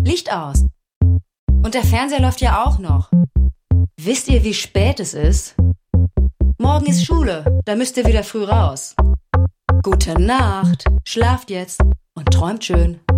Licht aus. Und der Fernseher läuft ja auch noch. Wisst ihr, wie spät es ist? Morgen ist Schule, da müsst ihr wieder früh raus. Gute Nacht, schlaft jetzt und träumt schön.